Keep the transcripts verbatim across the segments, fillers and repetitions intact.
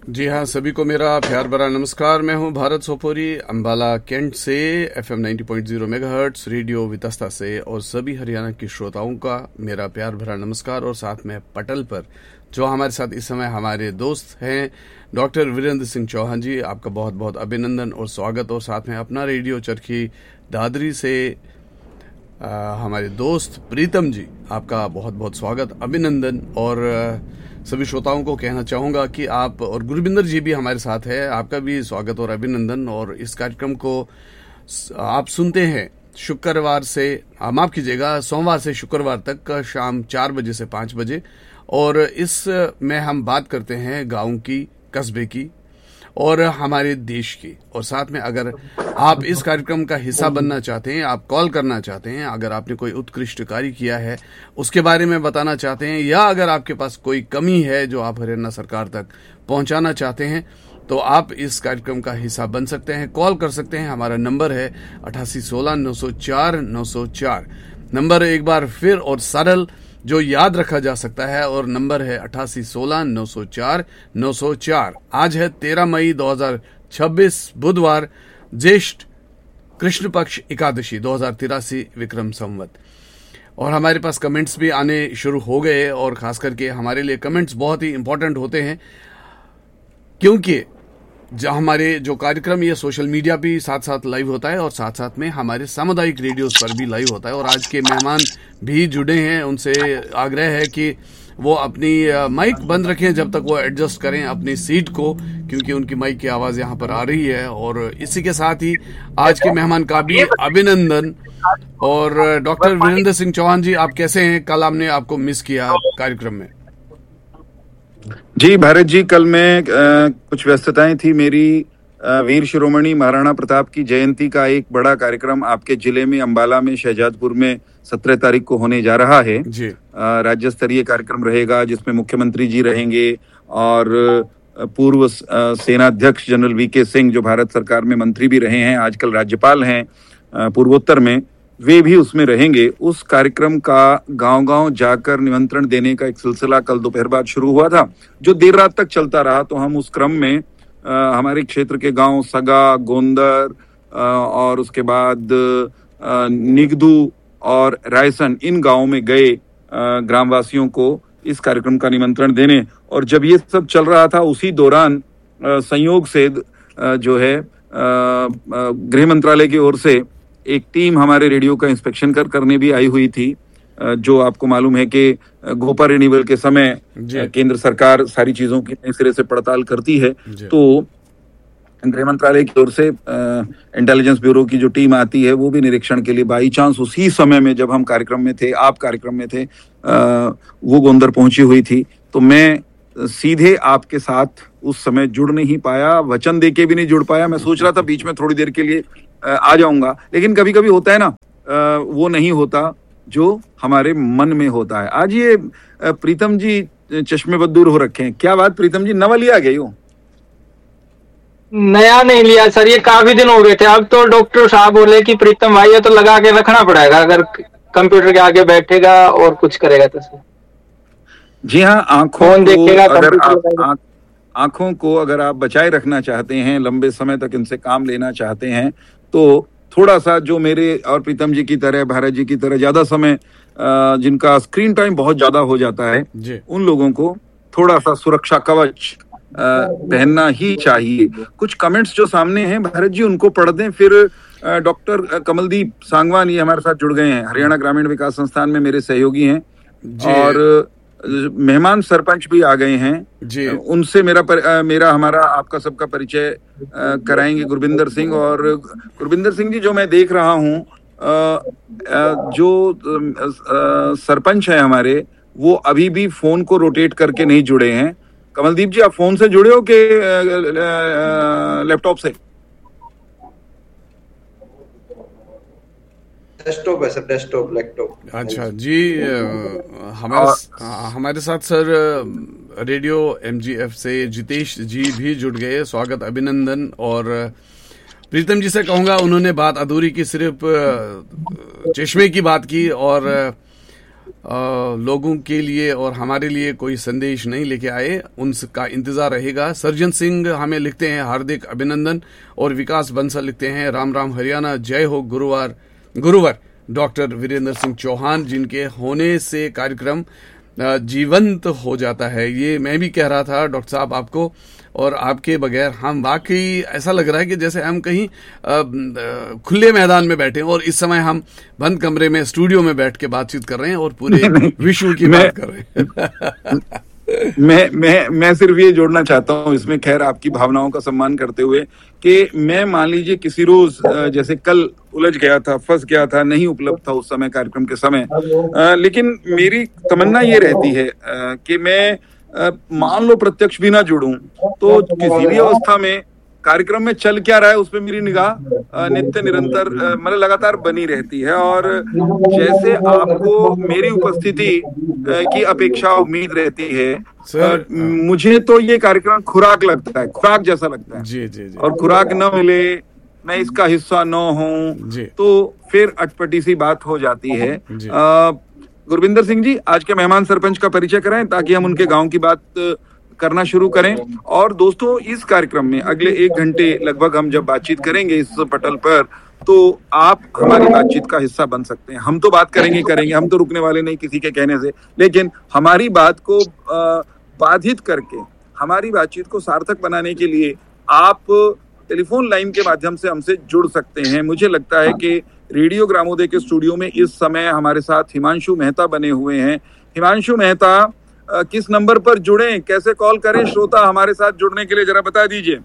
जी हाँ, सभी को मेरा प्यार भरा नमस्कार। मैं हूँ भारत सोपोरी, अंबाला कैंट से एफएम नब्बे point zero megahertz radio Vitasta से, और सभी हरियाणा के श्रोताओं का मेरा प्यार भरा नमस्कार। और साथ में पटल पर जो हमारे साथ इस समय हमारे दोस्त हैं डॉक्टर वीरेंद्र सिंह चौहान जी, आपका बहुत बहुत अभिनंदन और स्वागत। और साथ में अपना रेडियो चरखी दादरी से आ, हमारे दोस्त प्रीतम जी, आपका बहुत बहुत स्वागत, अभिनंदन। और सभी श्रोताओं को कहना चाहूंगा कि आप, और गुरबिंदर जी भी हमारे साथ है, आपका भी स्वागत और अभिनंदन। और इस कार्यक्रम को आप सुनते हैं शुक्रवार से, माफ कीजिएगा, सोमवार से शुक्रवार तक शाम चार बजे से पांच बजे। और इस में हम बात करते हैं गांव की, कस्बे की और हमारे देश की। और साथ में अगर आप इस कार्यक्रम का हिस्सा बनना चाहते हैं, आप कॉल करना चाहते हैं, अगर आपने कोई उत्कृष्ट कार्य किया है उसके बारे में बताना चाहते हैं, या अगर आपके पास कोई कमी है जो आप हरियाणा सरकार तक पहुंचाना चाहते हैं, तो आप इस कार्यक्रम का हिस्सा बन सकते हैं, कॉल कर सकते हैं। हमारा नंबर है अठासी सोलह नौ सौ चार नौ सौ चार। नंबर एक बार फिर और सरल जो याद रखा जा सकता है, और नंबर है अठासी सोलह नौ सौ चार नौ सौ चार। आज है तेरह मई दो हजार छब्बीस, बुधवार, ज्येष्ठ कृष्ण पक्ष एकादशी, दो हजार तिरासी विक्रम संवत। और हमारे पास कमेंट्स भी आने शुरू हो गए, और खास करके हमारे लिए कमेंट्स बहुत ही इंपॉर्टेंट होते हैं, क्योंकि जो हमारे जो कार्यक्रम ये सोशल मीडिया भी साथ साथ लाइव होता है, और साथ साथ में हमारे सामुदायिक रेडियोस पर भी लाइव होता है। और आज के मेहमान भी जुड़े हैं, उनसे आग्रह है कि वो अपनी माइक बंद रखें जब तक वो एडजस्ट करें अपनी सीट को, क्योंकि उनकी माइक की आवाज यहाँ पर आ रही है। और इसी के साथ ही आज के मेहमान का भी अभिनंदन। और डॉक्टर वीरेंद्र सिंह चौहान जी, आप कैसे हैं? कल हमने आपको मिस किया कार्यक्रम में। जी भारत जी, कल मैं आ, कुछ व्यस्तताएं थी मेरी। आ, वीर शिरोमणि महाराणा प्रताप की जयंती का एक बड़ा कार्यक्रम आपके जिले में, अंबाला में, शहजादपुर में सत्रह तारीख को होने जा रहा है। जी। राज्य स्तरीय कार्यक्रम रहेगा जिसमें मुख्यमंत्री जी रहेंगे, और पूर्व सेनाध्यक्ष जनरल वी के सिंह, जो भारत सरकार में मंत्री भी रहे हैं, आजकल राज्यपाल हैं पूर्वोत्तर में, वे भी उसमें रहेंगे। उस कार्यक्रम का गांव-गांव जाकर निमंत्रण देने का एक सिलसिला कल दोपहर बाद शुरू हुआ था, जो देर रात तक चलता रहा। तो हम उस क्रम में आ, हमारे क्षेत्र के गांव सगा, गोंदर आ, और उसके बाद आ, निगदू और रायसन, इन गांवों में गए ग्रामवासियों को इस कार्यक्रम का निमंत्रण देने। और जब ये सब चल रहा था, उसी दौरान आ, संयोग से आ, जो है गृह मंत्रालय की ओर से एक टीम हमारे रेडियो का इंस्पेक्शन कर करने भी आई हुई थी। जो आपको मालूम है कि गोपा रिन्यूअल के समय केंद्र सरकार सारी चीजों की नए सिरे से पड़ताल करती है। तो गृह मंत्रालय की ओर से इंटेलिजेंस ब्यूरो की जो टीम आती है, वो भी निरीक्षण के लिए बाई चांस उसी समय में, जब हम कार्यक्रम में थे, आप कार्यक्रम में थे, आ, वो गोंदर पहुंची हुई थी। तो मैं सीधे आपके साथ उस समय जुड़ नहीं पाया, वचन देके भी नहीं जुड़ पाया। मैं सोच रहा था बीच में थोड़ी देर के लिए आ जाऊंगा, लेकिन कभी कभी होता है ना, वो नहीं होता जो हमारे मन में होता है। आज ये प्रीतम जी चश्मे बदूर हो रखे हैं, क्या बात प्रीतम जी, नवा लिया गई हो? नया नहीं लिया सर, ये काफी दिन हो गए थे। अब तो डॉक्टर साहब बोले कि प्रीतम भाई ये तो लगा के रखना पड़ेगा, अगर कंप्यूटर के आगे बैठेगा और कुछ करेगा तो सर। जी हाँ, आंखों देखेगा, अगर आप आंखों को अगर आप बचाए रखना चाहते हैं, लंबे समय तक इनसे काम लेना चाहते हैं, तो थोड़ा सा, जो मेरे और प्रीतम जी की तरह, भारत जी की तरह ज्यादा समय जिनका स्क्रीन टाइम बहुत ज्यादा हो जाता है, उन लोगों को थोड़ा सा सुरक्षा कवच पहनना ही चाहिए। कुछ कमेंट्स जो सामने हैं भारत जी, उनको पढ़ दें, फिर डॉक्टर कमलदीप सांगवान ये हमारे साथ जुड़ गए हैं, हरियाणा ग्रामीण विकास संस्थान में मेरे सहयोगी हैं, और मेहमान सरपंच भी आ गए हैं जी। उनसे मेरा पर, मेरा हमारा आपका सबका परिचय कराएंगे गुरबिंदर सिंह। और गुरबिंदर सिंह जी, जो मैं देख रहा हूं, जो सरपंच है हमारे, वो अभी भी फोन को रोटेट करके नहीं जुड़े हैं। कमलदीप जी, आप फोन से जुड़े हो कि लैपटॉप से? डेस्कटॉप है सर, डेस्कटॉप, लैपटॉप। अच्छा जी, हमारे हमारे साथ सर रेडियो एमजीएफ से जितेश जी भी जुड़ गए, स्वागत, अभिनंदन। और प्रीतम जी से कहूंगा, उन्होंने बात अधूरी की, सिर्फ चश्मे की बात की, और लोगों के लिए और हमारे लिए कोई संदेश नहीं लेके आए, उनका इंतजार रहेगा। सर्जन सिंह हमें लिखते हैं हार्दिक अभिनंदन, और विकास बंसल लिखते हैं राम राम हरियाणा, जय हो गुरुवार गुरुवर डॉक्टर वीरेंद्र सिंह चौहान, जिनके होने से कार्यक्रम जीवंत हो जाता है। ये मैं भी कह रहा था डॉक्टर साहब आपको, और आपके बगैर हम वाकई ऐसा लग रहा है कि जैसे हम कहीं खुले मैदान में बैठे हैं और इस समय हम बंद कमरे में स्टूडियो में बैठ के बातचीत कर रहे हैं और पूरे विश्व की बात कर रहे हैं। मैं मैं मैं सिर्फ ये जोड़ना चाहता हूँ इसमें, खैर आपकी भावनाओं का सम्मान करते हुए, कि मैं मान लीजिए किसी रोज जैसे कल उलझ गया था, फंस गया था, नहीं उपलब्ध था उस समय कार्यक्रम के समय, आ, लेकिन मेरी तमन्ना ये रहती है आ, कि मैं आ, मान लो प्रत्यक्ष भी ना जुड़ूं तो किसी भी अवस्था में कार्यक्रम में चल क्या रहा है उस पर मेरी निगाह नित्य निरंतर मतलब लगातार बनी रहती है। और जैसे आपको मेरी उपस्थिति की अपेक्षा उम्मीद रहती है, सर, मुझे तो ये कार्यक्रम खुराक लगता है, खुराक जैसा लगता है। जी जी जी। और खुराक न मिले, मैं इसका हिस्सा न हूं, तो फिर अटपटी सी बात हो जाती है। गुरविंदर सिंह जी, आज के मेहमान सरपंच का परिचय कराएं ताकि हम उनके गांव की बात करना शुरू करें। और दोस्तों, इस कार्यक्रम में अगले एक घंटे लगभग हम जब बातचीत करेंगे इस पटल पर, तो आप हमारी बातचीत का हिस्सा बन सकते हैं। हम तो बात करेंगे करेंगे हम तो रुकने वाले नहीं किसी के कहने से, लेकिन हमारी बात को बाधित करके हमारी बातचीत को सार्थक बनाने के लिए आप टेलीफोन लाइन के माध्यम से हमसे जुड़ सकते हैं। मुझे लगता है कि रेडियो ग्रामोदय के स्टूडियो में इस समय हमारे साथ हिमांशु मेहता बने हुए हैं। हिमांशु मेहता, किस नंबर पर जुड़ें, कैसे कॉल करें श्रोता हमारे साथ जुड़ने के लिए, जरा बता दीजिए।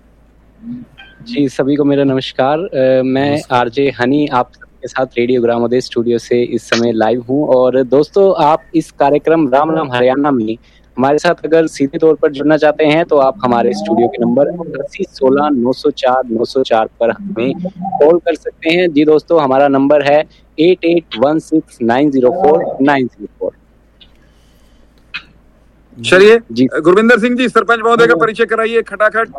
जी, सभी को मेरा नमस्कार। आ, मैं आरजे हनी आप सबके साथ रेडियो ग्रामोदय स्टूडियो से इस समय लाइव हूं। और दोस्तों, आप इस कार्यक्रम राम राम हरियाणा में हमारे साथ अगर सीधे तौर पर जुड़ना चाहते हैं तो आप हमारे स्टूडियो के नंबर अस्सी सोलह नौ सौ चार नौ सौ चार पर हमें कॉल कर सकते हैं। जी दोस्तों, हमारा नंबर है eight eight one six nine zero four nine zero four. चलिए गुरविंदर सिंह जी, सरपंच महोदय का परिचय कराइए खटाखट।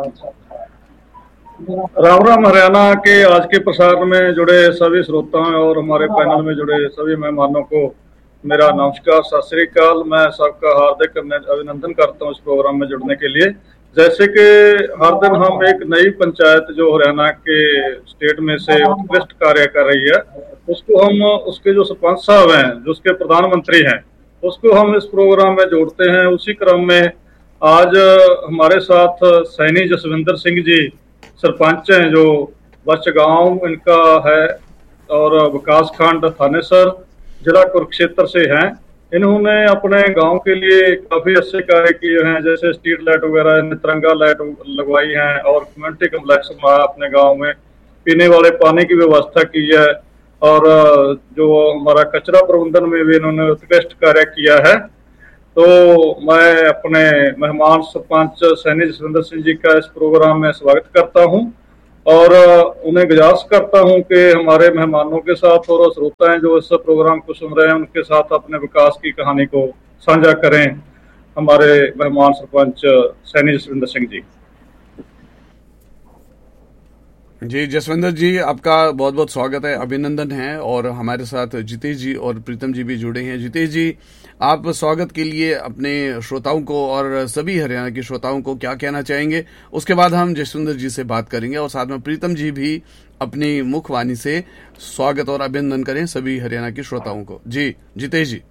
राम राम हरियाणा के आज के प्रसारण में जुड़े सभी श्रोताओं और हमारे पैनल में जुड़े सभी मेहमानों को मेरा नमस्कार, सत श्री अकाल। मैं सबका हार्दिक अभिनंदन करता हूँ इस प्रोग्राम में जुड़ने के लिए। जैसे कि हर दिन हम एक नई पंचायत जो हरियाणा के स्टेट में से उत्कृष्ट कार्य कर रही है, उसको हम उसके जो सरपंच साहब हैं, जो उसके प्रधानमंत्री हैं, उसको हम इस प्रोग्राम में जोड़ते हैं। उसी क्रम में आज हमारे साथ सैनी जसविंदर सिंह जी सरपंच हैं, जो बच गांव इनका है और विकास खंड थानेसर जिला कुरुक्षेत्र से हैं। इन्होंने अपने गांव के लिए काफी अच्छे कार्य किए हैं, जैसे स्ट्रीट लाइट वगैरह, तिरंगा लाइट लगवाई है और कम्युनिटी कम्प्लेक्स बनाया अपने गांव में, पीने वाले पानी की व्यवस्था की है, और जो हमारा कचरा प्रबंधन में भी इन्होंने उत्कृष्ट कार्य किया है। तो मैं अपने मेहमान सरपंच सैनी जसविंदर सिंह जी का इस प्रोग्राम में स्वागत करता हूं और उन्हें गुजारिश करता हूं कि हमारे मेहमानों के साथ और श्रोता हैं जो इस प्रोग्राम को सुन रहे हैं, उनके साथ अपने विकास की कहानी को साझा करें। हमारे मेहमान सरपंच सैनी जसविंदर सिंह जी। जी जसविंदर जी, आपका बहुत बहुत स्वागत है, अभिनंदन है। और हमारे साथ जितेश जी और प्रीतम जी भी जुड़े हैं। जितेश जी, आप स्वागत के लिए अपने श्रोताओं को और सभी हरियाणा के श्रोताओं को क्या कहना चाहेंगे? उसके बाद हम जसविंदर जी से बात करेंगे और साथ में प्रीतम जी भी अपनी मुखवाणी से स्वागत और अभिनंदन करें सभी हरियाणा के श्रोताओं को। जी जितेश जी।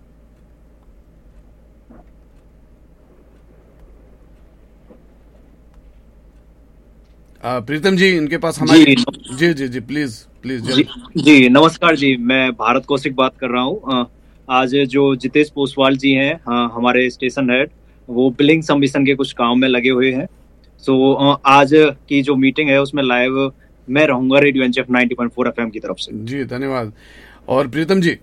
प्रीतम जी, इनके पास हमारी जी जी जी, जी प्लीज प्लीज जी, जी नमस्कार जी, मैं भारत कौशिक बात कर रहा हूँ। आज जो जितेश पोसवाल जी हैं, हमारे स्टेशन हेड, वो बिलिंग सबमिशन के कुछ काम में लगे हुए हैं। सो आज की जो मीटिंग है उसमें लाइव मैं रहूंगा radio एनएचएफ ninety point four FM की तरफ से। जी धन्यवाद। और प्रीतम जी।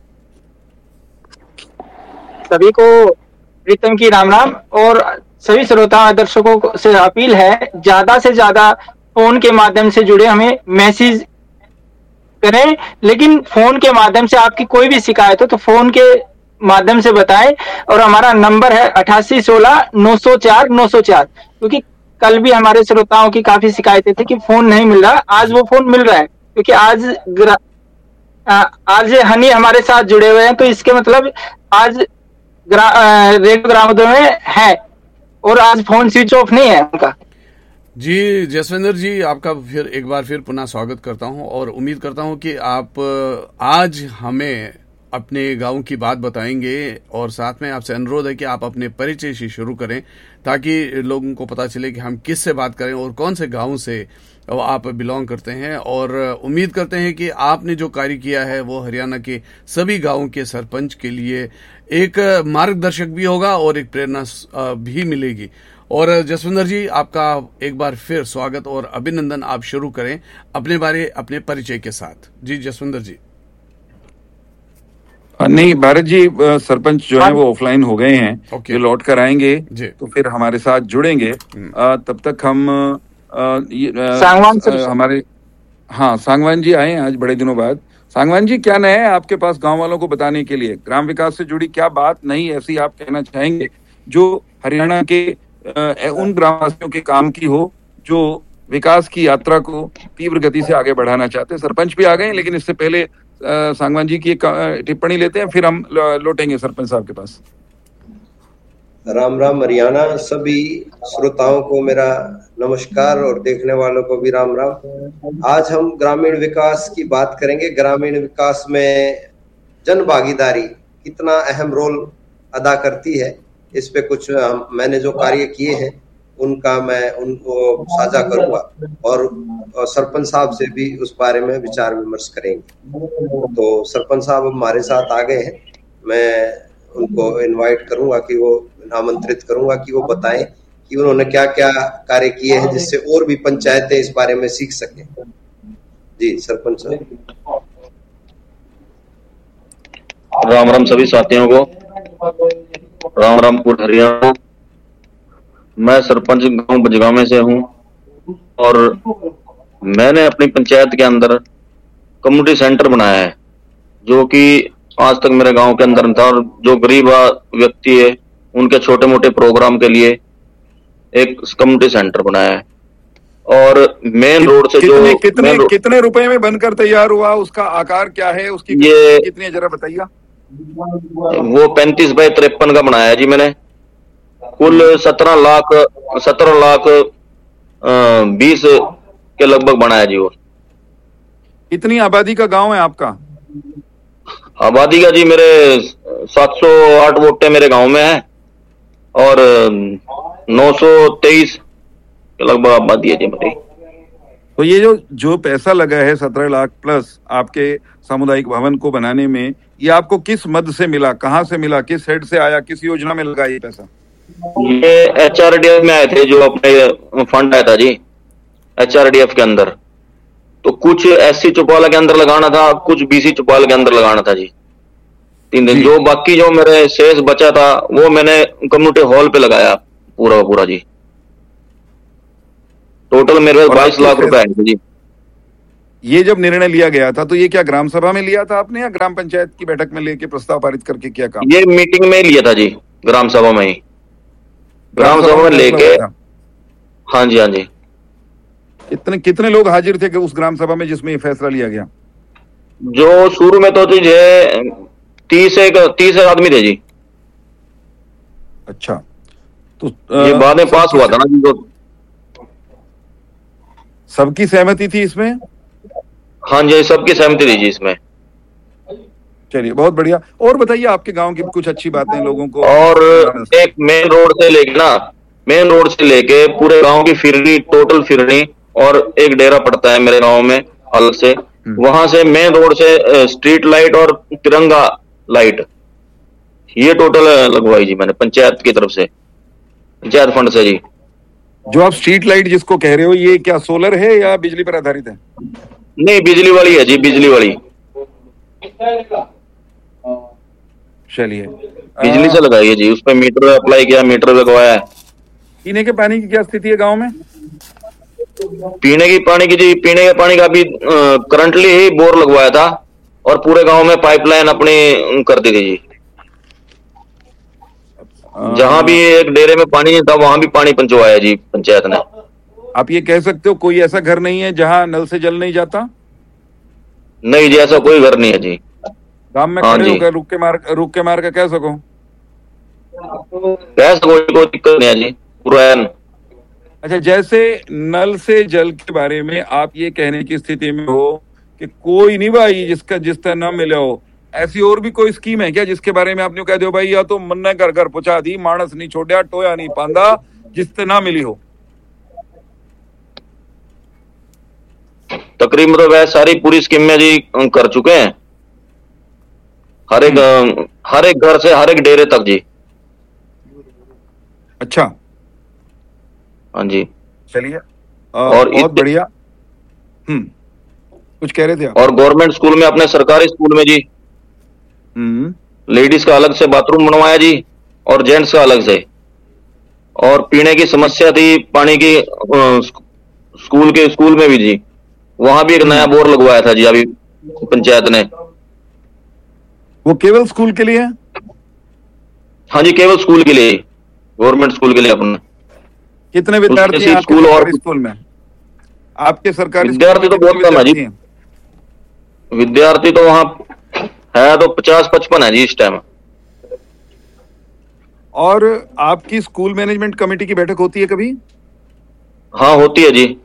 सभी को प्रीतम की राम राम। और सभी श्रोता दर्शकों से अपील है, ज्यादा से ज्यादा फोन के माध्यम से जुड़े, हमें मैसेज करें, लेकिन फोन के माध्यम से आपकी कोई भी शिकायत हो तो फोन के माध्यम से बताएं। और हमारा नंबर है अठासी सोलह नौ सौ चार नौ सौ चार, क्योंकि कल भी हमारे श्रोताओं की काफी शिकायतें थी कि फोन नहीं मिल रहा। आज वो फोन मिल रहा है, क्योंकि आज ग्रा... आज हनी हमारे साथ जुड़े हुए हैं, तो इसके मतलब आज ग्रा, रेडियो ग्रामोदय में है और आज फोन स्विच ऑफ नहीं है उनका। जी जसविंदर जी, आपका फिर एक बार फिर पुनः स्वागत करता हूं और उम्मीद करता हूं कि आप आज हमें अपने गांव की बात बताएंगे और साथ में आपसे अनुरोध है कि आप अपने परिचय से शुरू करें ताकि लोगों को पता चले कि हम किस से बात करें और कौन से गांव से आप बिलोंग करते हैं। और उम्मीद करते हैं कि आपने जो कार्य किया है वो हरियाणा के सभी गांवों के सरपंच के लिए एक मार्गदर्शक भी होगा और एक प्रेरणा भी मिलेगी। और जसविंदर जी, आपका एक बार फिर स्वागत और अभिनंदन। आप शुरू करें अपने बारे अपने परिचय के साथ। जी जसविंदर जी। नहीं भारत जी, सरपंच जो है वो ऑफलाइन हो गए हैं, okay. ये लौट कर आएंगे तो फिर हमारे साथ जुड़ेंगे। आ, तब तक हम आ, ये, आ, हमारे हाँ सांगवान जी आए आज बड़े दिनों बाद। सांगवान जी, क्या नया है आपके पास गांव वालों को बताने के लिए? ग्राम विकास से जुड़ी क्या बात नहीं ऐसी आप कहना चाहेंगे जो हरियाणा के आ, उन ग्रामवासियों के काम की हो जो विकास की यात्रा को तीव्र गति से आगे बढ़ाना चाहते हैं? सरपंच भी आ गए, लेकिन इससे पहले सांगवान जी की एक टिप्पणी लेते हैं, फिर हम लौटेंगे सरपंच साहब के पास। राम राम हरियाणा, सभी श्रोताओं को मेरा नमस्कार और देखने वालों को भी राम राम। आज हम ग्रामीण विकास की बात करेंगे। ग्रामीण विकास में जन भागीदारी कितना अहम रोल अदा करती है, इस पे कुछ हम मैंने जो कार्य किए हैं उनका मैं उनको साझा करूंगा और, और सरपंच साहब से भी उस बारे में विचार विमर्श करेंगे। तो सरपंच साहब हमारे साथ आ गए हैं, मैं उनको इनवाइट करूंगा कि वो आमंत्रित करूंगा कि वो बताएं कि उन्होंने क्या क्या कार्य किए हैं जिससे और भी पंचायतें इस बारे में सीख सकें। जी सरपंच साहब। राम राम सभी साथियों को, राम राम पूर्ण हरियाणा। मैं सरपंच गांव बजगांव में से हूं और मैंने अपनी पंचायत के अंदर कम्युनिटी सेंटर बनाया है जो कि आज तक मेरे गांव के अंदर था। और जो गरीब व्यक्ति है उनके छोटे मोटे प्रोग्राम के लिए एक कम्युनिटी सेंटर बनाया है। और मेन रोड से कितने, जो कितने रो... कितने रुपए में बनकर तैयार हुआ, उसका आकार क्या है, उसकी ये कितनी जरा बताइएगा। वो पैंतीस बाय तिरपन का बनाया है जी मैंने। कुल सत्रह लाख सत्रह लाख बीस के लगभग बनाया जी। वो कितनी आबादी का गांव है आपका? आबादी का जी मेरे सात सौ आठ वोटे मेरे गांव में है और नौ सौ तेईस के लगभग आबादी है जी मेरी। तो ये जो जो पैसा लगा है सत्रह लाख प्लस आपके सामुदायिक भवन को बनाने में, ये आपको किस मद से मिला, कहाँ से मिला, किस हेड से आया, किस योजना में लगा ये पैसा? ये एच आर डी एफ में आए थे, जो अपने फंड आया था जी एच आर डी एफ के अंदर। तो कुछ एस सी चौपाल के अंदर लगाना था, कुछ बी सी चौपाल के अंदर लगाना था जी तीन दिन। जो बाकी जो मेरे शेष बचा था वो मैंने कम्युनिटी हॉल पे लगाया पूरा पूरा जी। टोटल मेरे बाईस लाख रुपए आए थे जी। ये जब निर्णय लिया गया था तो ये क्या ग्राम सभा में लिया था आपने या ग्राम पंचायत की बैठक में लेके प्रस्ताव पारित करके क्या काम? ये मीटिंग में ही लिया था जी, ग्राम सभा में ही। ग्राम सभा में लेके, हाँ जी हाँ जी। कितने कितने लोग हाजिर थे कि उस ग्राम सभा में जिसमें ये फैसला लिया गया? जो शुरू में तो जी तीस एक तीस एक आदमी थे जी। अच्छा, तो ये बाद में पास हुआ था ना जी। तो सबकी सहमति थी इसमें? हाँ जी, सबकी सहमति थी जी इसमें। चलिए बहुत बढ़िया। और बताइए आपके गांव की कुछ अच्छी बातें लोगों को। और एक मेन रोड से लेके ना मेन रोड से लेके पूरे गांव की फिरनी, टोटल फिरनी, और एक डेरा पड़ता है मेरे गांव में अलग से, वहां से मेन रोड से स्ट्रीट लाइट और तिरंगा लाइट, ये टोटल लगवाई जी मैंने पंचायत की तरफ से, पंचायत फंड से जी। जो आप स्ट्रीट लाइट जिसको कह रहे हो, ये क्या सोलर है या बिजली पर आधारित है? नहीं, बिजली वाली है जी, बिजली वाली। चलिए, बिजली से लगाई है जी, उस पर मीटर अप्लाई किया, मीटर लगवाया है। पीने के पानी की क्या स्थिति है गांव में? पीने की पानी की जी, पीने के पानी का भी करंटली ही बोर लगवाया था और पूरे गांव में पाइपलाइन अपनी कर दी गई जी। जहां भी एक डेरे में पानी नहीं था वहां भी पानी पहुंचवाया जी पंचायत ने। आप ये कह सकते हो कोई ऐसा घर नहीं है जहां नल से जल नहीं जाता? नहीं जी, ऐसा कोई घर नहीं है जी। गांव में हाँ खड़े जी। होकर रुक के मार रुक के मार के कह सको? कह सको, कोई दिक्कत नहीं है जी, पुरान। अच्छा, जैसे नल से जल के बारे में आप ये कहने की स्थिति में हो कि कोई नहीं भाई जिसका जिस तरह न मिले हो, ऐसी और भी कोई स्कीम है क्या जिसके बारे में आपने कह दो भाई या तो मन ने घर घर पहुंचा दी, मानस नहीं छोड़ा, टोया नहीं पांदा, जिस तरह ना मिली हो? तकरीबन तो वह सारी पूरी स्कीम में जी कर चुके हैं, हर एक हर एक घर से हर एक डेरे तक जी। अच्छा, हाँ जी। चलिए, और बहुत बढ़िया। हम्म कुछ कह रहे थे आप? और गवर्नमेंट स्कूल में, अपने सरकारी स्कूल में जी, हम्म लेडीज का अलग से बाथरूम बनवाया जी और जेंट्स का अलग से। और पीने की समस्या थी पानी की अ, स्कूल के स्कूल में भी जी, वहां भी एक नया बोर लगवाया था जी अभी पंचायत ने। वो केवल स्कूल के लिए? हाँ जी, केवल स्कूल के लिए, गवर्नमेंट स्कूल के लिए अपना। कितने विद्यार्थी हैं आपके स्कूल और सरकारी स्कूल में? आपके सरकारी विद्यार्थी तो बहुत कम है जी, विद्यार्थी तो वहां है तो पचास पचपन है जी इस टाइम। और आपकी स्कूल मैनेजमेंट कमेटी की बैठक होती है कभी? हाँ होती है जी,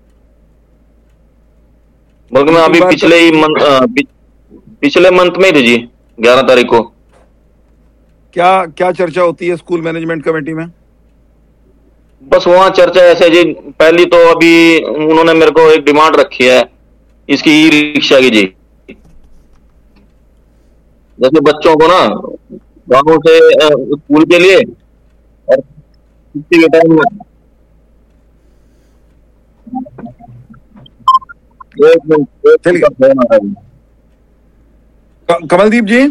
बल्कि मैं अभी पिछले ही मंथ पिछले मंथ में ही थी जी, ग्यारह तारीख को। क्या क्या चर्चा होती है स्कूल मैनेजमेंट कमेटी में? बस वहाँ चर्चा ऐसे जी, पहली तो अभी उन्होंने मेरे को एक डिमांड रखी है इसकी ई रिक्शा की जी। जैसे बच्चों को ना गाँव से स्कूल के लिए और छुट्टी के टाइम में कमलदीप जी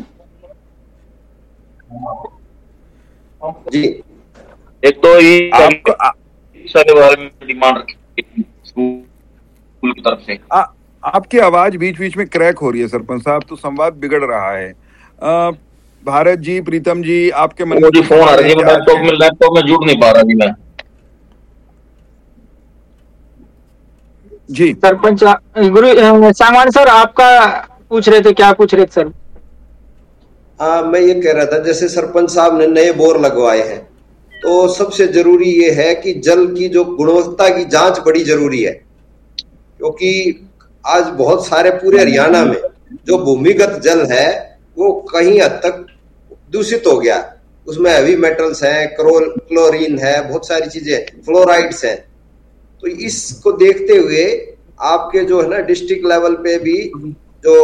जी, एक तो ये आपको के बारे में डिमांड रखी स्कूल की तरफ से। आ, आपकी आवाज बीच बीच में क्रैक हो रही है सरपंच साहब, तो संवाद बिगड़ रहा है। आ, भारत जी, प्रीतम जी, आपके मन में फोन आ रही है, लैपटॉप में लैपटॉप में जुड़ नहीं पा रहा जी मैं। जी सरपंच गुरु सांगवान सर, आपका पूछ रहे थे, क्या पूछ रहे थे सर? हाँ, मैं ये कह रहा था जैसे सरपंच साहब ने नए बोर लगवाए हैं, तो सबसे जरूरी ये है कि जल की जो गुणवत्ता की जांच बड़ी जरूरी है, क्योंकि आज बहुत सारे पूरे हरियाणा में जो भूमिगत जल है वो कहीं हद तक दूषित हो गया। उसमें हैवी मेटल्स हैं, क्लोरीन है, बहुत सारी चीजें, फ्लोराइड्स हैं। तो इसको देखते हुए आपके जो है ना डिस्ट्रिक्ट लेवल पे भी जो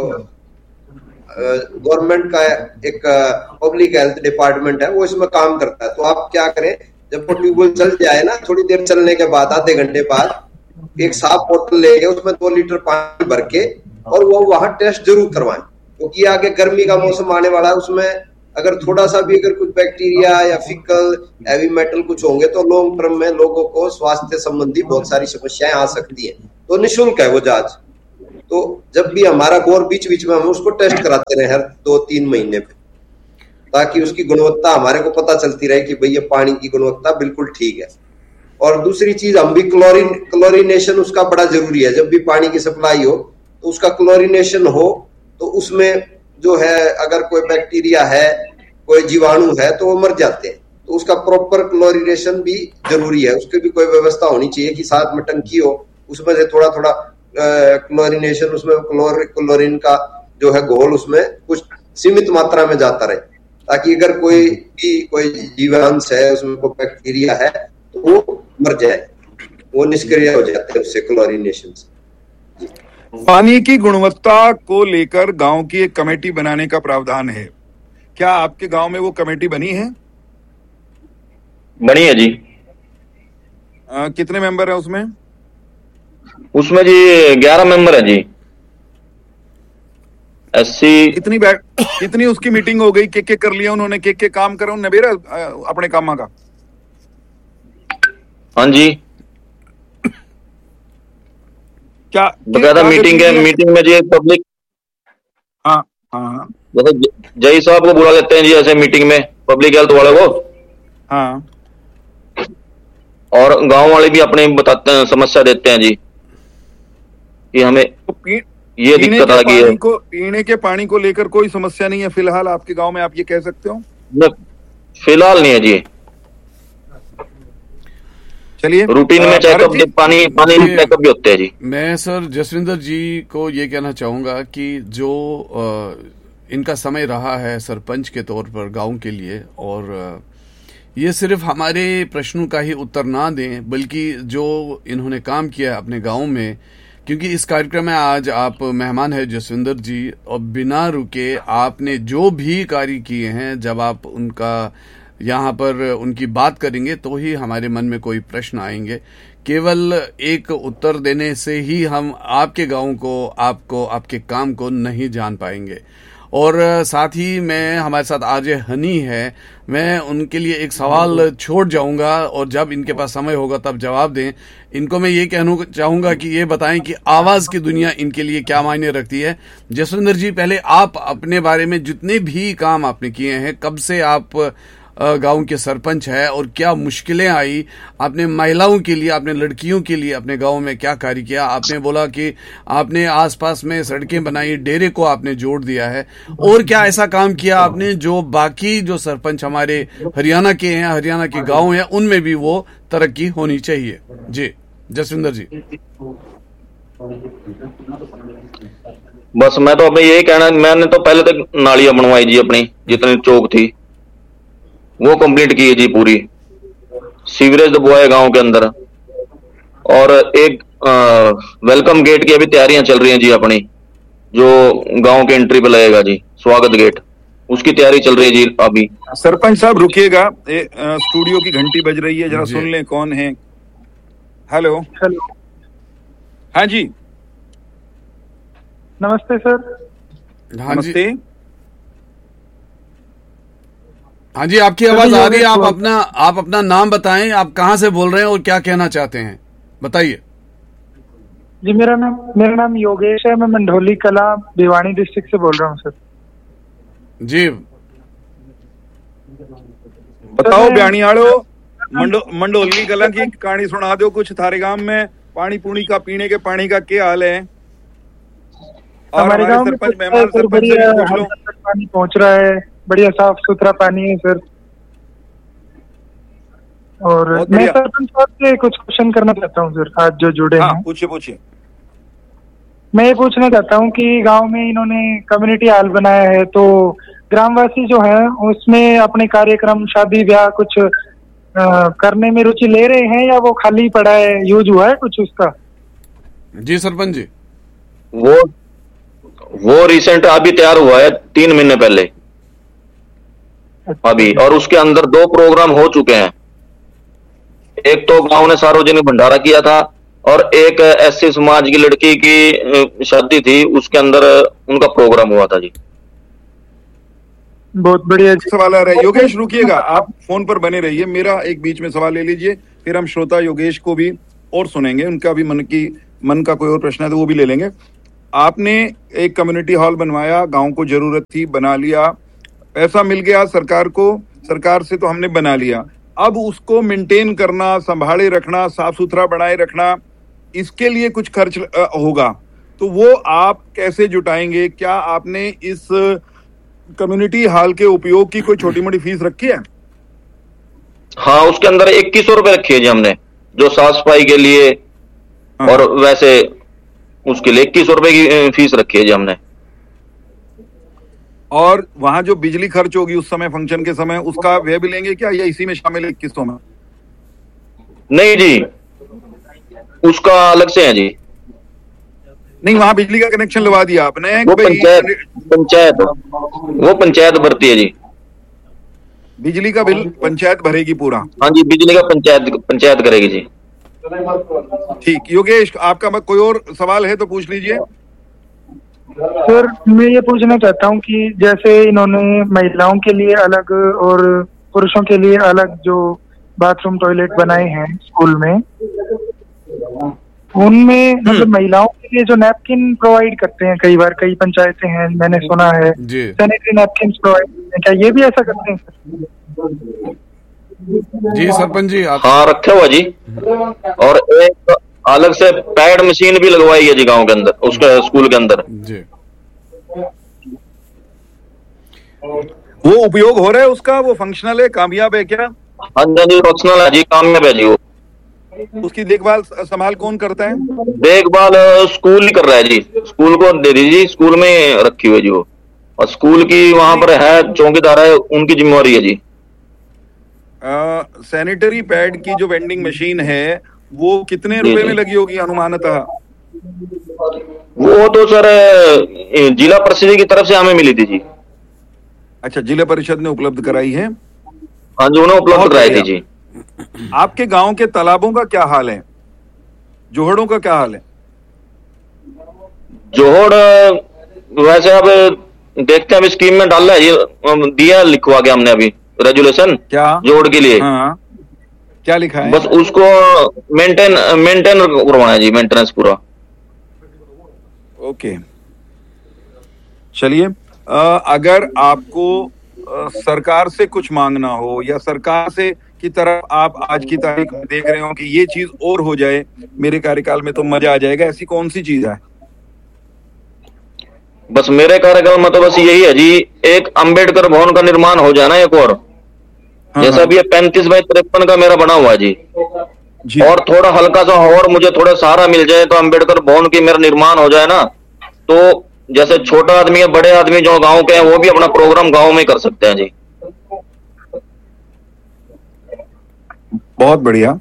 गवर्नमेंट का एक पब्लिक हेल्थ डिपार्टमेंट है वो इसमें काम करता है। तो आप क्या करें, जब वो ट्यूबवेल चल जाए ना, थोड़ी देर चलने के बाद, आधे घंटे बाद, एक साफ बोतल लेके उसमें दो लीटर पानी भर के और वो वहां टेस्ट जरूर करवाएं, क्योंकि आगे गर्मी का मौसम आने वाला है। उसमें अगर थोड़ा सा भी अगर कुछ बैक्टीरिया या फिकल हैवी मेटल कुछ होंगे तो लॉन्ग टर्म में लोगों को स्वास्थ्य संबंधी बहुत सारी समस्याएं आ सकती हैं। तो निःशुल्क है वो जांच। तो जब भी हमारा बोर बीच बीच में हम उसको टेस्ट कराते रहे हर दो तीन महीने पे, ताकि उसकी गुणवत्ता हमारे को पता चलती रहे कि भाई ये पानी की गुणवत्ता बिल्कुल ठीक है। और दूसरी चीज, हम भी क्लोरीन क्लोरीनेशन उसका बड़ा जरूरी है। जब भी पानी की सप्लाई हो तो उसका क्लोरीनेशन हो, तो उसमें जो है अगर कोई बैक्टीरिया है, कोई जीवाणु है तो वो मर जाते हैं। तो उसका प्रॉपर क्लोरीनेशन भी जरूरी है। उसकी भी कोई व्यवस्था होनी चाहिए कि साथ में टंकी हो, उसमें से थोड़ा थोड़ा क्लोरीनेशन, उसमें क्लोर क्लोरीन का जो है घोल उसमें कुछ सीमित मात्रा में जाता रहे, ताकि अगर कोई भी कोई जीवांश है, उसमें कोई बैक्टीरिया है तो वो मर जाए, वो निष्क्रिय हो जाते हैं उससे, क्लोरीनेशन से। पानी की गुणवत्ता को लेकर गांव की एक कमेटी बनाने का प्रावधान है। क्या आपके गांव में वो कमेटी बनी है? बनी है जी। आ, कितने मेंबर हैं उसमें? उसमें जी ग्यारह मेंबर है जी। एससी कितनी बैठ कितनी उसकी मीटिंग हो गई? के के कर लिया उन्होंने? के के काम करो नबेरा अपने कामा का? हाँ जी, क्या बकायदा मीटिंग है। मीटिंग में जी पब्लिक, हाँ हाँ, जैसे जय साहब को बुला लेते हैं जी ऐसे मीटिंग में, पब्लिक हेल्थ वाले को। हाँ, और गांव वाले भी अपने बताते हैं, समस्या देते हैं जी कि हमें ये दिक्कत आ गई है। को पीने के पानी को लेकर कोई समस्या नहीं है फिलहाल आपके गांव में, आप ये कह सकते हो? फिलहाल नहीं है जी। चलिए, रूटीन में चेकअप पानी पानी चेकअप भी होते हैं जी। मैं सर जसविंदर जी को ये कहना चाहूंगा कि जो आ, इनका समय रहा है सरपंच के तौर पर गांव के लिए, और ये सिर्फ हमारे प्रश्नों का ही उत्तर ना दें बल्कि जो इन्होंने काम किया अपने गांव में, क्योंकि इस कार्यक्रम में आज आप मेहमान हैं जसविंदर जी, और बिना रुके आपने जो भी कार्य किए हैं, जब आप उनका यहाँ पर उनकी बात करेंगे तो ही हमारे मन में कोई प्रश्न आएंगे। केवल एक उत्तर देने से ही हम आपके गांव को, आपको, आपके काम को नहीं जान पाएंगे। और साथ ही मैं, हमारे साथ आरजे हनी है, मैं उनके लिए एक सवाल छोड़ जाऊंगा और जब इनके पास समय होगा तब जवाब दें। इनको मैं ये कहना चाहूंगा कि ये बताएं कि आवाज की दुनिया इनके लिए क्या मायने रखती है। जसविंदर जी, पहले आप अपने बारे में, जितने भी काम आपने किए हैं, कब से आप गांव के सरपंच है और क्या मुश्किलें आई आपने महिलाओं के लिए, आपने लड़कियों के लिए अपने गांव में क्या कार्य किया? आपने बोला कि आपने आसपास में सड़कें बनाई, डेरे को आपने जोड़ दिया है, और क्या ऐसा काम किया आपने जो बाकी जो सरपंच हमारे हरियाणा के हैं, हरियाणा के गांव हैं, उनमें भी वो तरक्की होनी चाहिए? जी जसविंदर जी। बस मैं तो अभी यही कहना, मैंने तो पहले तक नालियां बनवाई जी, अपनी जितनी चौक थी वो कंप्लीट की है जी, पूरी सीवरेज दबवाए गांव के अंदर, और एक आ, वेलकम गेट की अभी तैयारियां चल रही हैं जी अपनी, जो गांव के एंट्री पे लगेगा जी, स्वागत गेट, उसकी तैयारी चल रही है जी अभी। सरपंच साहब रुकिएगा, स्टूडियो की घंटी बज रही है, जरा सुन लें कौन है। हेलो हेलो, हाँ जी, नमस्ते सर। हाँ नमस्ते। हाँ जी, आपकी आवाज आ रही है। आप अपना आप अपना नाम बताएं, आप कहाँ से बोल रहे हैं और क्या कहना चाहते हैं, बताइए। जी मेरा नाम मेरा नाम योगेश है, मैं मंढोली कला भिवानी डिस्ट्रिक्ट से बोल रहा हूँ सर। जी बताओ ब्याणियाड़ो, मंडो मंडोली कला की कहानी सुना दो कुछ। थारे गांव में पानी पुणी का, पीने के पानी का क्या हाल है? और हमारे गांव में सरपंच मेहमान सरपंच से भी पूछ लो। पानी पहुंच रहा है, बढ़िया साफ सुथरा पानी है सर। और मैं सरपंच साहब से कुछ क्वेश्चन करना चाहता हूँ सर, आज जो जुड़े हाँ, हैं। पूछिए पूछिए। मैं ये पूछना चाहता हूँ कि गांव में इन्होंने कम्युनिटी हॉल बनाया है, तो ग्रामवासी जो हैं उसमें अपने कार्यक्रम, शादी ब्याह कुछ आ, करने में रुचि ले रहे हैं या वो खाली पड़ा है, यूज हुआ है कुछ उसका? जी सरपंच जी, वो वो रिसेंट अभी तैयार हुआ है, तीन महीने पहले अभी, और उसके अंदर दो प्रोग्राम हो चुके हैं। एक तो गांव ने सार्वजनिक भंडारा किया था, और एक एससी समाज की लड़की की शादी थी, उसके अंदर उनका प्रोग्राम हुआ था जी। बहुत बढ़िया सवाल आ रहा है। योगेश रुकिएगा, आप फोन पर बने रहिए, मेरा एक बीच में सवाल ले लीजिए, फिर हम श्रोता योगेश को भी और सुनेंगे, उनका भी मन की मन का कोई और प्रश्न है तो वो भी ले लेंगे। आपने एक कम्युनिटी हॉल बनवाया, गांव को जरूरत थी, बना लिया, पैसा मिल गया सरकार को, सरकार से तो हमने बना लिया, अब उसको मेंटेन करना, संभाले रखना, साफ सुथरा बनाए रखना, इसके लिए कुछ खर्च होगा, तो वो आप कैसे जुटाएंगे? क्या आपने इस कम्युनिटी हॉल के उपयोग की कोई छोटी मोटी फीस रखी है? हाँ, उसके अंदर इक्कीस सौ रुपए रखी है जी हमने, जो साफ सफाई के लिए। हाँ। और वैसे उसके लिए इक्कीस सौ रुपए की फीस रखी है जी हमने। और वहां जो बिजली खर्च होगी उस समय, फंक्शन के समय, उसका वह भी लेंगे क्या, या इसी में शामिल है इक्कीस सौ में? नहीं जी, उसका अलग से है जी। नहीं, वहां बिजली का कनेक्शन लगा दिया आपने? वो पंचायत पंचायत वो पंचायत भरती है जी, बिजली का बिल पंचायत भरेगी पूरा? हाँ जी, बिजली का पंचायत पंचायत करेगी जी। ठीक। योगेश, आपका कोई और सवाल है तो पूछ लीजिए। सर मैं ये पूछना चाहता हूँ कि जैसे इन्होंने महिलाओं के लिए अलग और पुरुषों के लिए अलग जो बाथरूम टॉयलेट बनाए हैं स्कूल में, उनमें मतलब महिलाओं के लिए जो नैपकिन प्रोवाइड करते हैं, कई बार कई पंचायतें हैं मैंने सुना है सैनिटरी नैपकिन प्रोवाइड करते हैं, क्या ये भी ऐसा करते हैं सर? जी सरपंच जी आप... हाँ रखे हुआ जी। और एक अलग से पैड मशीन भी लगवाई है जी गांव के अंदर, उसके स्कूल के अंदर जी। वो उपयोग हो रहा है उसका, वो फंक्शनल है, कामयाब है क्या? हाँ जी, फंक्शनल है जी, कामयाब है जी। वो उसकी देखभाल संभाल कौन करता है? देखभाल स्कूल ही कर रहा है जी, स्कूल को दे दीजिए, स्कूल में रखी हुई है जी वो, और स्कूल की वहां पर है चौकीदार है, उनकी जिम्मेवारी है जी। सैनिटरी पैड की जो वेंडिंग मशीन है वो कितने रुपए में लगी होगी अनुमानतः? वो तो सर जिला परिषद की तरफ से हमें मिली थी जी। अच्छा, जिला परिषद ने उपलब्ध कराई है? हाँ जी, उन्हें उपलब्ध कराई थी जी। आपके गांव के तालाबों का क्या हाल है? जोहड़ों का क्या हाल है? जोहड़ वैसे अब देखते हैं, अभी स्कीम में डाल रहा है ये, दिया लिखवा के हमने अभी रेजुलेशन क्या जोड़ के लिए। हाँ, क्या लिखा है? बस उसको मेंटेन मेंटेन करवाना है जी, मेंटेनेंस पूरा। ओके, चलिए, अगर आपको आ, सरकार से कुछ मांगना हो या सरकार से की तरफ आप आज की तारीख में देख रहे हो कि ये चीज और हो जाए मेरे कार्यकाल में तो मजा आ जाएगा, ऐसी कौन सी चीज है? बस मेरे कार्यकाल में तो बस यही है जी, एक अंबेडकर भवन का निर्माण हो जाना एक और। हाँ, जैसा भी ये पैंतीस बाई तिरपन का मेरा बना हुआ जी, जी, और थोड़ा हल्का सा और मुझे थोड़ा सहारा मिल जाए तो अंबेडकर भवन की मेरा निर्माण हो जाए ना, तो जैसे छोटा आदमी है, बड़े आदमी जो गांव के हैं वो भी अपना प्रोग्राम गांव में कर सकते हैं जी। बहुत बढ़िया।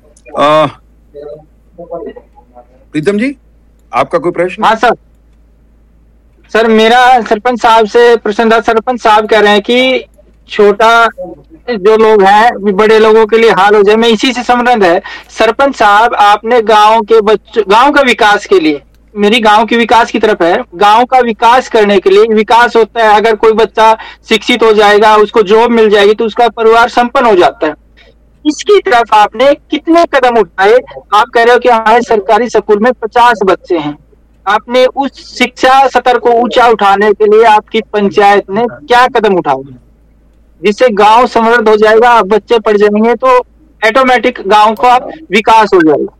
प्रीतम जी, आपका कोई प्रश्न? हाँ सर। सर मेरा सरपंच साहब से प्रश्न था। सरपंच साहब कह रहे हैं कि छोटा जो लोग हैं बड़े लोगों के लिए हाल हो जाए, मैं इसी से संबंध है। सरपंच साहब, आपने गांव के बच्चों, गांव का विकास के लिए, मेरी गांव की विकास की तरफ है, गांव का विकास करने के लिए, विकास होता है अगर कोई बच्चा शिक्षित हो जाएगा, उसको जॉब मिल जाएगी तो उसका परिवार संपन्न हो जाता है। इसकी तरफ आपने कितने कदम उठाए? आप कह रहे हो कि हमारे सरकारी स्कूल में पचास बच्चे हैं, आपने उस शिक्षा स्तर को ऊंचा उठाने के लिए आपकी पंचायत ने क्या कदम उठाए जिससे गांव समृद्ध हो जाएगा, बच्चे पढ़ जाएंगे तो ऑटोमेटिक गांव का विकास हो जाएगा?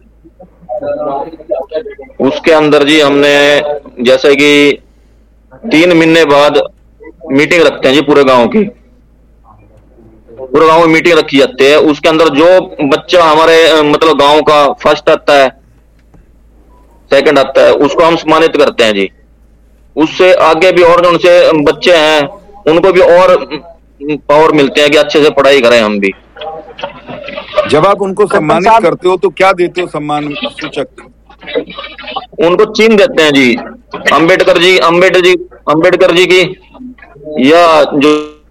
उसके अंदर जी हमने जैसे कि तीन महीने बाद मीटिंग रखते हैं जी पूरे गांव की, पूरे गांव में मीटिंग रखी जाती है। उसके अंदर जो बच्चा हमारे मतलब गांव का फर्स्ट आता है, सेकंड आता है, उसको हम सम्मानित करते हैं जी। उससे आगे भी और जो उनसे बच्चे हैं उनको भी और पावर मिलते हैं कि अच्छे से पढ़ाई करें हम भी। जब आप उनको सम्मानित करते हो तो क्या देते हो सम्मान सूचक? उनको चिन्ह देते हैं जी, अंबेडकर जी अंबेडकर जी अंबेडकर जी की या जो।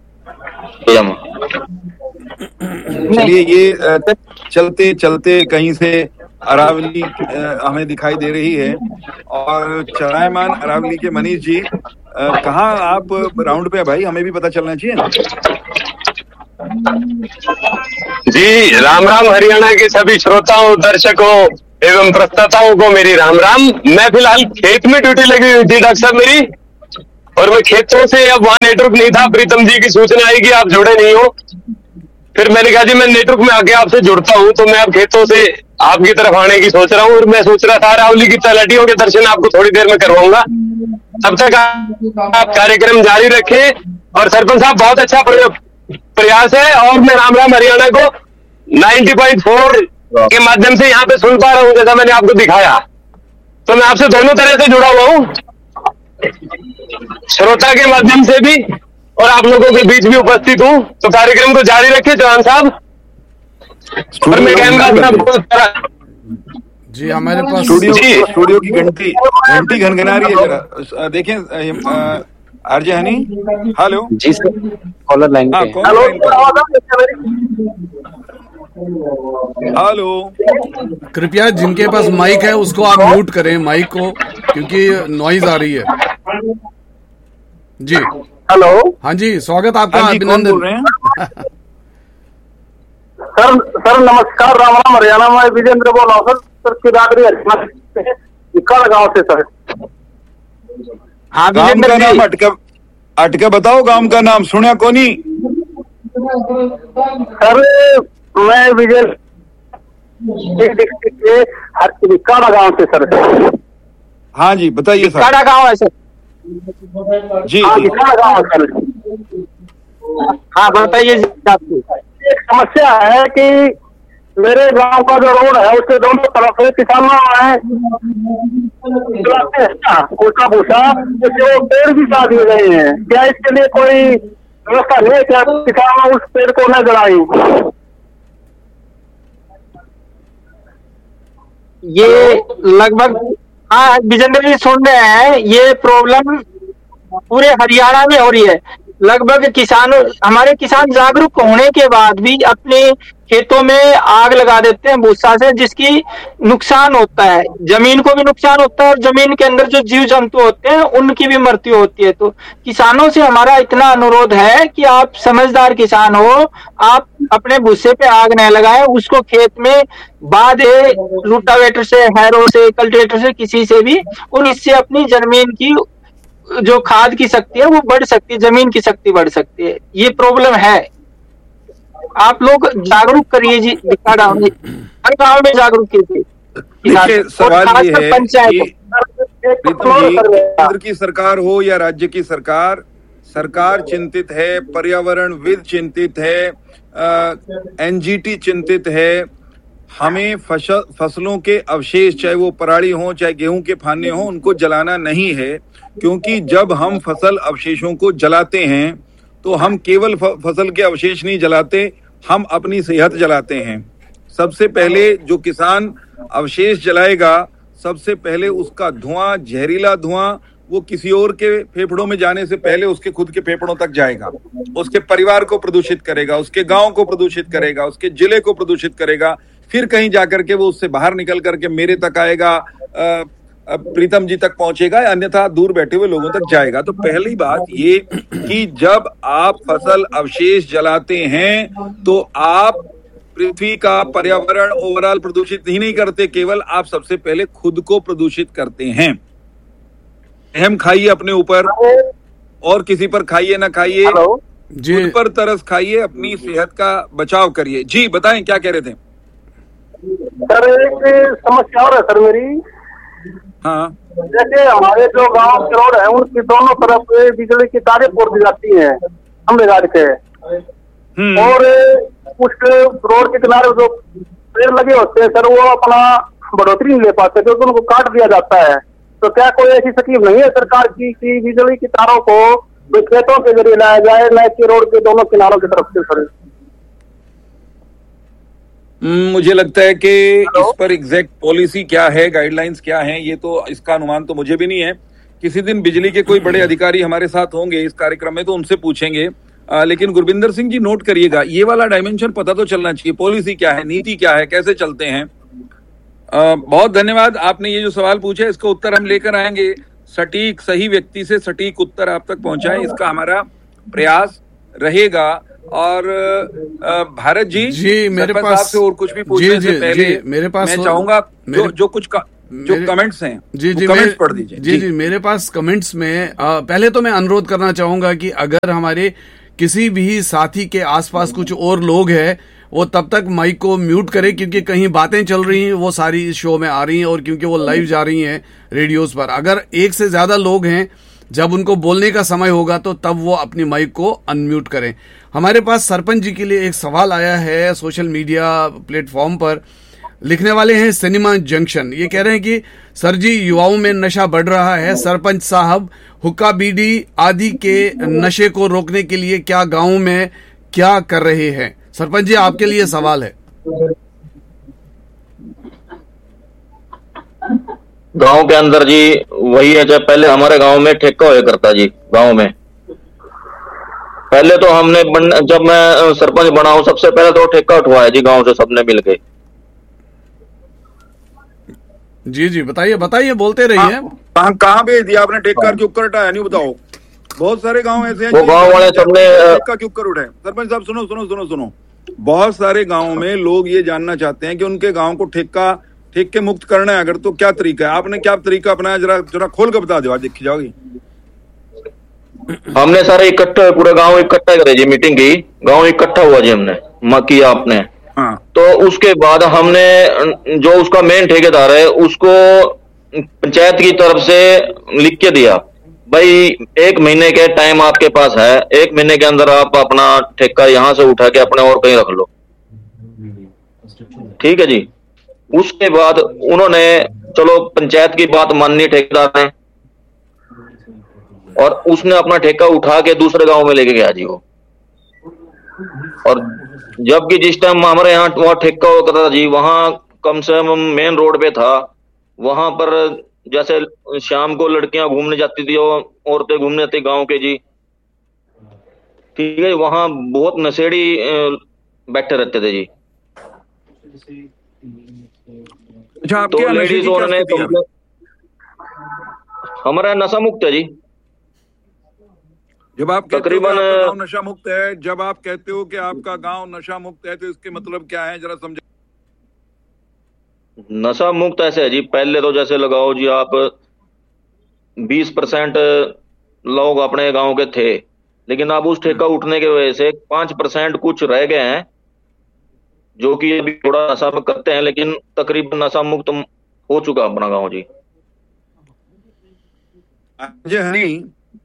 चलिए, ये चलते चलते कहीं से अरावली हमें दिखाई दे रही है, और चढ़ाएमान अरावली के मनीष जी, कहाँ आप राउंड पे है भाई? हमें भी पता चलना चाहिए जी। राम राम हरियाणा के सभी श्रोताओं, दर्शकों एवं प्रस्तुताओं को मेरी राम राम। मैं फिलहाल खेत में ड्यूटी लगी हुई थी डॉक्टर साहब मेरी, और मैं खेतों से, अब वहां नेटवर्क नहीं था, प्रीतम जी की सूचना आई कि आप जुड़े नहीं हो। फिर मैंने कहा जी मैं नेटवर्क में आके आपसे जुड़ता हूँ, तो मैं अब खेतों से आपकी तरफ आने की सोच रहा हूँ। और मैं सोच रहा था अरावली की तलहटियों के दर्शन आपको थोड़ी देर में करवाऊंगा, तब तक आप कार्यक्रम जारी रखें। और सरपंच साहब, बहुत अच्छा प्रयास है, और मैं राम राम हरियाणा को नब्बे पॉइंट चार के माध्यम से यहाँ पे सुन पा रहा हूँ, जैसा मैंने आपको दिखाया। तो मैं आपसे दोनों तरह से जुड़ा हुआ हूँ, श्रोता के माध्यम से भी और आप लोगों के बीच भी उपस्थित हूँ। तो कार्यक्रम को जारी रखें चौहान साहब। और मैं कहूँगा जी, हमारे पास स्टूडियो स्टूडियो की घंटी घंटी घनघना रही है, जरा देखें। आरजे हनी, हेलो जी सर, कॉलर लाइन पे। हेलो हेलो, कृपया जिनके पास माइक है उसको आप म्यूट करें, माइक को, क्योंकि नॉइज आ रही है जी। हेलो, हाँ जी, स्वागत आपका, अभिनंदन। बोल रहे हैं? सर सर नमस्कार, राम राम हरियाणा में विजेंद्र बोल रहा हूँ सर। सर किरागरी हरियाणा गाँव से सर। हाँ, गांव का नाम अटका अटका बताओ, गांव का नाम सुना कोनी? सर मैं विजय डिस्ट्रिक्ट के हर विकाड़ा गाँव से सर। हाँ जी बताइए सर। विकाड़ा गाँव है सर जी हाँ, जी विकाड़ा गाँव है सर। हाँ बताइए जी आपकी। एक समस्या है कि मेरे गांव का जो रोड है उसके दोनों तरफ से किसानों है कोटा भूसा जो पेड़ भी काट दिए गए हैं। क्या इसके लिए कोई व्यवस्था नहीं है? क्या किसान उस पेड़ को न जलाएं? ये लगभग, हाँ विजेंद्र जी सुन रहे हैं, ये प्रॉब्लम पूरे हरियाणा में हो रही है। लगभग किसानों, हमारे किसान जागरूक होने के बाद भी अपने खेतों में आग लगा देते हैं भूसा से, जिसकी नुकसान होता है, जमीन को भी नुकसान होता है और जमीन के अंदर जो जीव जंतु होते हैं उनकी भी मृत्यु होती है। तो किसानों से हमारा इतना अनुरोध है कि आप समझदार किसान हो, आप अपने भूसे पे आग न लगाएं, उसको खेत में बांधे रूटावेटर से, हैरो से, कल्टीवेटर से, किसी से भी, और इससे अपनी जमीन की जो खाद की शक्ति है वो बढ़ सकती है, जमीन की शक्ति बढ़ सकती है। ये प्रॉब्लम है, आप लोग जागरूक करिए जी। विकाड़ा में हर गांव में जागरूक कीजिए। देखिए सवाल ये है पंचायत, प्रीतम जी, केंद्र की सरकार हो या राज्य की सरकार, सरकार चिंतित है, पर्यावरणविद चिंतित है, एनजीटी चिंतित है। हमें फसल फसलों के अवशेष, चाहे वो पराली हो चाहे गेहूं के फाने हो, उनको जलाना नहीं है, क्योंकि जब हम फसल अवशेषों को जलाते हैं तो हम केवल फसल के अवशेष नहीं जलाते, हम अपनी सेहत जलाते हैं। सबसे पहले जो किसान अवशेष जलाएगा, सबसे पहले उसका धुआं, जहरीला धुआं, वो किसी और के फेफड़ों में जाने से पहले उसके खुद के फेफड़ों तक जाएगा, उसके परिवार को प्रदूषित करेगा, उसके गांव को प्रदूषित करेगा, उसके जिले को प्रदूषित करेगा, फिर कहीं जाकर के वो उससे बाहर निकल करके मेरे तक आएगा, प्रीतम जी तक पहुंचेगा, अन्यथा दूर बैठे हुए लोगों तक जाएगा। तो पहली बात ये कि जब आप फसल अवशेष जलाते हैं तो आप पृथ्वी का पर्यावरण ओवरऑल प्रदूषित ही नहीं करते, केवल आप सबसे पहले खुद को प्रदूषित करते हैं। अहम खाइए अपने ऊपर, और किसी पर खाइए ना खाइए, खुद पर तरस खाइए, अपनी सेहत का बचाव करिए। जी बताएं, क्या कह रहे थे? सर एक समस्या और है सर मेरी। हाँ, जैसे हमारे जो गांव के रोड है उनकी दोनों तरफ बिजली की तारें पोड़ दी जाती हैं खंभे गाड़ के, और उस रोड के किनारे जो पेड़ लगे होते हैं सर, वो अपना बढ़ोतरी नहीं ले पाते क्योंकि उनको काट दिया जाता है। तो क्या कोई ऐसी स्कीम नहीं है सरकार की कि बिजली की तारों को खेतों के जरिए लाया जाए, न कि रोड के दोनों किनारों की तरफ से सर? मुझे लगता है कि इस पर एग्जैक्ट पॉलिसी क्या है, गाइडलाइंस क्या हैं, ये तो इसका अनुमान तो मुझे भी नहीं है। किसी दिन बिजली के कोई बड़े अधिकारी हमारे साथ होंगे इस कार्यक्रम में तो उनसे पूछेंगे। आ, लेकिन गुरबिंदर सिंह जी नोट करिएगा, ये वाला डायमेंशन पता तो चलना चाहिए, पॉलिसी क्या है, नीति क्या है, कैसे चलते हैं। आ, बहुत धन्यवाद, आपने ये जो सवाल पूछा इसका उत्तर हम लेकर आएंगे, सटीक सही व्यक्ति से सटीक उत्तर आप तक पहुंचाएं, इसका हमारा प्रयास रहेगा। और भारत जी, जी मेरे पास से और कुछ भी पूछने से पहले मेरे पास मैं चाहूंगा जो जो कुछ का, जो कमेंट्स हैं जी जी कमेंट्स पढ़ दीजिए। जी जी मेरे पास कमेंट्स में आ, पहले तो मैं अनुरोध करना चाहूंगा कि अगर हमारे किसी भी साथी के आसपास कुछ और लोग हैं वो तब तक माइक को म्यूट करें, क्योंकि कहीं बातें चल रही हैं वो सारी इस शो में आ रही हैं, और क्योंकि वो लाइव जा रही हैं रेडियोस पर। अगर एक से ज्यादा लोग हैं, जब उनको बोलने का समय होगा तो तब वो अपनी माइक को अनम्यूट करें। हमारे पास सरपंच जी के लिए एक सवाल आया है सोशल मीडिया प्लेटफॉर्म पर। लिखने वाले हैं सिनेमा जंक्शन, ये कह रहे हैं कि सर जी युवाओं में नशा बढ़ रहा है, सरपंच साहब हुक्का बीड़ी आदि के नशे को रोकने के लिए क्या गांव में क्या कर रहे हैं? सरपंच जी आपके लिए सवाल है। गांव के अंदर जी वही है, जब पहले हमारे गांव में ठेका हुआ करता जी, गांव में पहले तो हमने जब मैं सरपंच बना हूं सबसे पहले तो ठेका उठवाया जी गांव से सबने मिलके। जी जी बताइए बताइए, बोलते रहिए। कहाँ कहाँ भेज दिया आपने ठेका, क्यों कर उठाया नहीं बताओ? बहुत सारे गांव ऐसे हैं वो गांव वाले सबने ठेका क्यों कर उठाए। सरपंच साहब सुनो सुनो सुनो सुनो, बहुत सारे गाँव में लोग ये जानना चाहते हैं कि उनके गाँव को ठेका ठेके मुक्त करना है अगर, तो क्या तरीका है? आपने क्या तरीका अपनाया, जरा जरा खोल कर बता दो, आज देखी जाओगी। हमने सारे इकट्ठा पूरे गांव इकट्ठा करे जी, मीटिंग की, गांव इकट्ठा हुआ जी, हमने किया आपने हाँ। तो उसके बाद हमने जो उसका मेन ठेकेदार है उसको पंचायत की तरफ से लिख के दिया, भाई एक महीने के टाइम आपके पास है, एक महीने के अंदर आप अपना ठेका यहां से उठा के अपने और कहीं रख लो। ठीक है जी। उसके बाद उन्होंने चलो पंचायत की बात माननी ठेकेदार ने, और उसने अपना ठेका उठा के दूसरे गांव में लेके गया जी वो। और जबकि जिस टाइम हमारे यहाँ वहां ठेका होता था जी, वहां कम से कम मेन रोड पे था, वहां पर जैसे शाम को लड़कियां घूमने जाती थी और औरतें घूमने जाती गांव के जी, ठीक है, वहां बहुत नशेड़ी बैठे रहते थे जी। अच्छा, आपके तो यहाँ नशे की लेडीज क्या ने स्थिति है? हमारा नशा मुक्त है जी। जब आप कहते हो कि तकरीबन आपका गांव नशा मुक्त है, जब आप कहते हो कि आपका गांव नशा मुक्त है, तो इसके मतलब क्या है, जरा समझ। नशा मुक्त ऐसे है जी, पहले तो जैसे लगाओ जी आप बीस परसेंट लोग अपने गांव के थे, लेकिन अब उस ठेका उठने की वजह से पांच परसेंट कुछ रह गए हैं जो कि अभी थोड़ा नशा में करते हैं, लेकिन तकरीबन नशा मुक्त हो चुका अपना गांव जी। जी हनी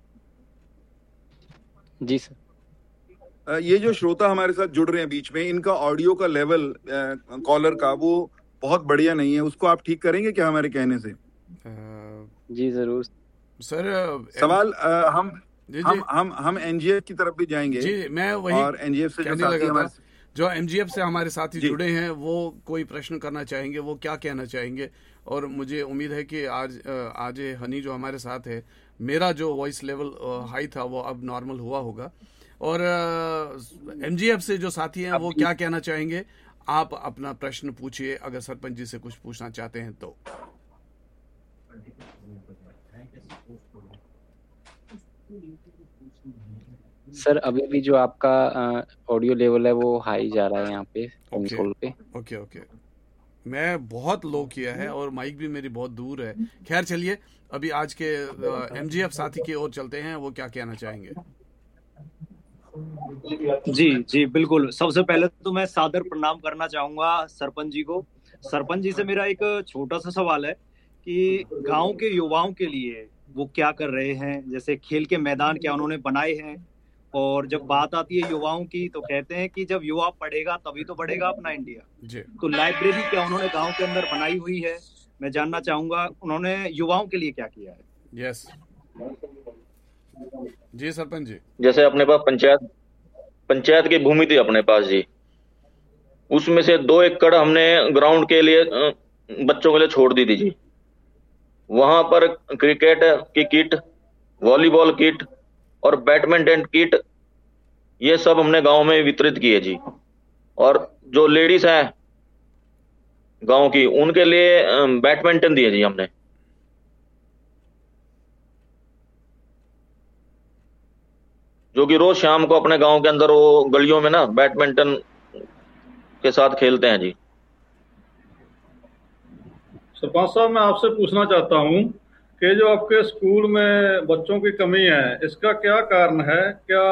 जी सर। ये जो श्रोता हमारे साथ जुड़ रहे हैं बीच में, इनका ऑडियो का लेवल कॉलर का वो बहुत बढ़िया नहीं है, उसको आप ठीक करेंगे क्या हमारे कहने से? जी जरूर सर। सवाल आ, हम जी, जी, हम हम हम एनजीएफ की तरफ भी जाएंगे जी। मैं वही और एनजीएफ से जो कहने साथी लगा था, हमारे जो एमजीएफ से हमारे साथी जी। जुड़े हैं वो कोई प्रश्न करना चाहेंगे, वो क्या कहना चाहेंगे। और मुझे उम्मीद है कि आज आज हनी जो हमारे साथ है, मेरा जो वॉइस लेवल हाई था वो अब नॉर्मल हुआ होगा। और एमजीएफ से जो साथी हैं वो क्या कहना चाहेंगे, आप अपना प्रश्न पूछिए अगर सरपंच जी से कुछ पूछना चाहते हैं तो। सर अभी भी जो आपका ऑडियो लेवल है वो हाई जा रहा है यहाँ पे कंसोल पे। ओके ओके, मैं बहुत लो किया है और माइक भी मेरी बहुत दूर है। खैर चलिए, अभी आज के एमजीएफ साथी की ओर चलते हैं, वो क्या कहना चाहेंगे। जी जी बिल्कुल। सबसे पहले तो मैं सादर प्रणाम करना चाहूंगा सरपंच जी को। सरपंच जी से मेरा एक छोटा सा सवाल है कि गांव के युवाओं के लिए वो क्या कर रहे हैं, जैसे खेल के मैदान क्या उन्होंने बनाए हैं। और जब बात आती है युवाओं की तो कहते हैं कि जब युवा पढ़ेगा तभी तो बढ़ेगा अपना इंडिया जी। तो लाइब्रेरी क्या उन्होंने गांव के अंदर बनाई हुई है, मैं जानना चाहूंगा उन्होंने युवाओं के लिए क्या किया है। यस जी सरपंच जी। जैसे अपने पास पंचायत पंचायत की भूमि थी अपने पास जी, उसमें से दो एकड़ हमने ग्राउंड के लिए बच्चों के लिए छोड़ दी थी जी। वहां पर क्रिकेट की किट, वॉलीबॉल किट और बैडमिंटन किट, ये सब हमने गांव में वितरित किए जी। और जो लेडीज हैं गांव की, उनके लिए बैडमिंटन दिए जी हमने। जो कि रोज शाम को अपने गांव के अंदर वो गलियों में ना बैडमिंटन के साथ खेलते हैं जी। सरपंच साहब, मैं आपसे पूछना चाहता हूं कि जो आपके स्कूल में बच्चों की कमी है, इसका क्या कारण है? क्या